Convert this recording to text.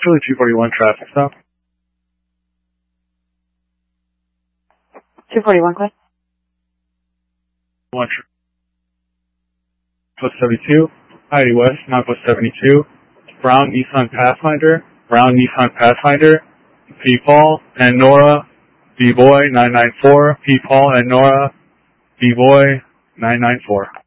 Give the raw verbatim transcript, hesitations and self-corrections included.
Charlie two forty-one traffic stop. two forty-one, Clay. One Post seventy-two, I eighty West, Northwest seventy-two, Brown Nissan Pathfinder, Brown Nissan Pathfinder, P. Paul and Nora, B. Boy nine nine four, P. Paul and Nora, B. Boy nine nine four.